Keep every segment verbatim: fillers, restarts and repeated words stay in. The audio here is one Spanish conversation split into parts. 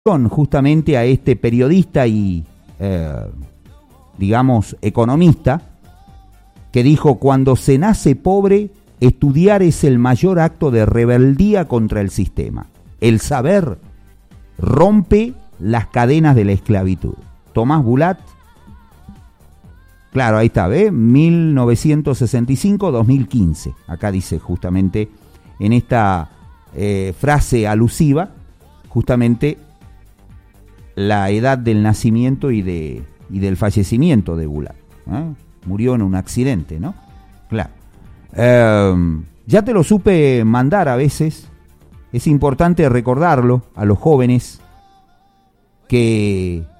justamente a este periodista y, eh, digamos, economista, que dijo: cuando se nace pobre, estudiar es el mayor acto de rebeldía contra el sistema. El saber rompe las cadenas de la esclavitud. Tomás Bulat, claro, ahí está, ¿ve? mil novecientos sesenta y cinco a dos mil quince. Acá dice justamente en esta eh, frase alusiva, justamente la edad del nacimiento y, de, y del fallecimiento de Bulat. ¿eh? Murió en un accidente, ¿no? Claro. Eh, ya te lo supe mandar a veces. Es importante recordarlo a los jóvenes que,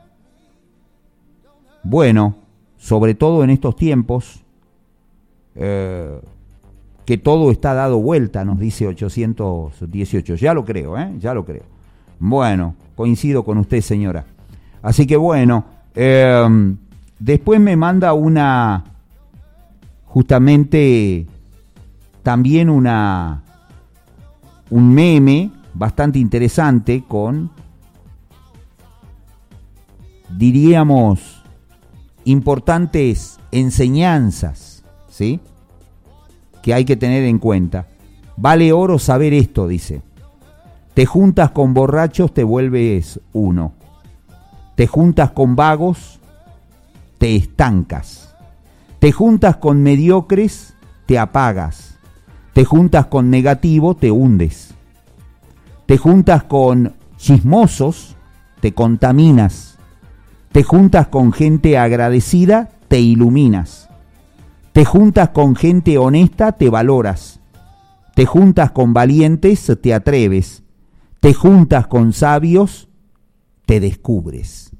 bueno, sobre todo en estos tiempos, eh, que todo está dado vuelta, nos dice ochocientos dieciocho. Ya lo creo, ¿eh? Ya lo creo. Bueno, coincido con usted, señora. Así que bueno, eh, después me manda una, justamente, también una, un meme bastante interesante con, diríamos, importantes enseñanzas, ¿sí?, que hay que tener en cuenta. Vale oro saber esto, dice. Te juntas con borrachos, te vuelves uno. Te juntas con vagos, te estancas. Te juntas con mediocres, te apagas. Te juntas con negativo, te hundes. Te juntas con chismosos, te contaminas. Te juntas con gente agradecida, te iluminas. Te juntas con gente honesta, te valoras. Te juntas con valientes, te atreves. Te juntas con sabios, te descubres.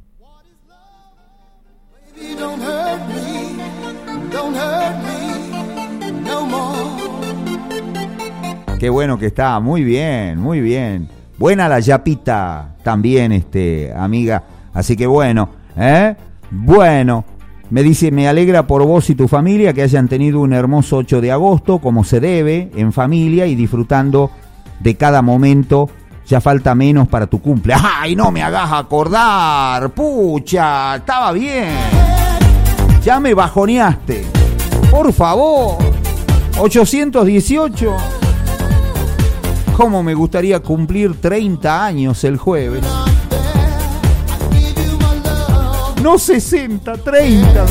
Qué bueno que está, muy bien, muy bien. Buena la yapita también, este, amiga. Así que bueno, ¿eh? Bueno, me dice, me alegra por vos y tu familia que hayan tenido un hermoso ocho de agosto, como se debe, en familia y disfrutando de cada momento. Ya falta menos para tu cumple. ¡Ay, no me hagas acordar! ¡Pucha! Estaba bien. Ya me bajoneaste. Por favor. ochocientos dieciocho. ¿Cómo me gustaría cumplir treinta años el jueves? No sesenta, treinta.